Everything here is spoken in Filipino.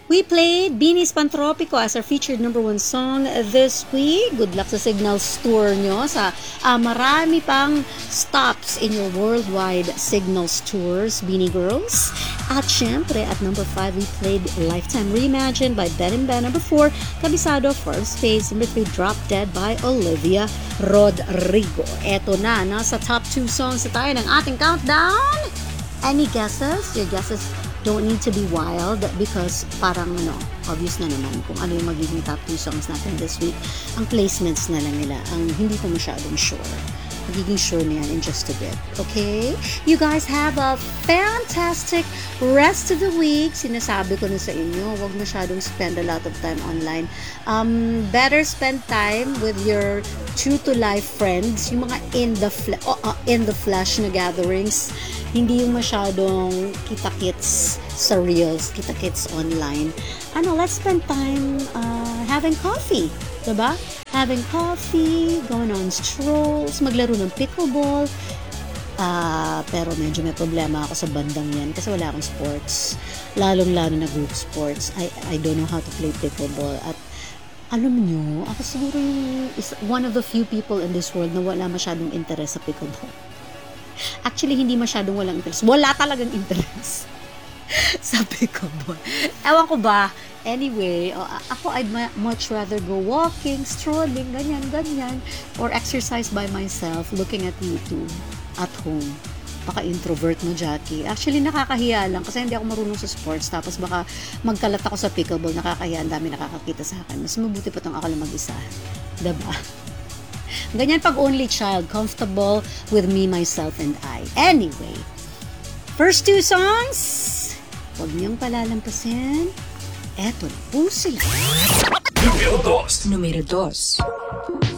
We played Beanie's Pantropico as our featured #1 song this week. Good luck sa Signals tour nyo, sa marami pang stops in your worldwide Signals tours, Beanie Girls. At syempre, at #5, we played Lifetime Reimagined by Ben and Ben. #4, Kabisado for Space. #3, Drop Dead by Olivia Rodrigo. Eto na, nasa top 2 songs na tayo ng ating countdown. Any guesses? Your guesses don't need to be wild because parang obvious na naman kung ano yung magiging top 2 songs natin this week. Ang placements na lang nila, ang hindi ko masyadong sure. Magiging sure na yan in just a bit. Okay? You guys have a fantastic rest of the week. Sinasabi ko na sa inyo, huwag masyadong spend a lot of time online. Better spend time with your true-to-life friends, yung mga in the flesh na gatherings. Hindi yung masyadong kita-kits sa reels, kita-kits online. Let's spend time having coffee. Diba? Having coffee, going on strolls, maglaro ng pickleball. Pero medyo may problema ako sa bandang yan kasi wala akong sports. Lalong-lalo na group sports. I don't know how to play pickleball. At alam nyo, ako siguro yung one of the few people in this world na wala masyadong interest sa pickleball. Actually, hindi masyadong walang interest. Wala talagang interest sa pickleball. Ewan ko ba? Anyway, ako I'd much rather go walking, strolling, ganyan, or exercise by myself, looking at YouTube at home. Baka introvert mo, Jackie. Actually, nakakahiya lang kasi hindi ako marunong sa sports. Tapos baka magkalat ako sa pickleball, nakakahiya, ang dami nakakakita sa akin. Mas mabuti pa itong ako lang mag-isa. Diba? Ganyan pag only child, comfortable with me, myself, and I. Anyway, first 2 songs, huwag niyong palalampasin. Eto na po sila. Número 2.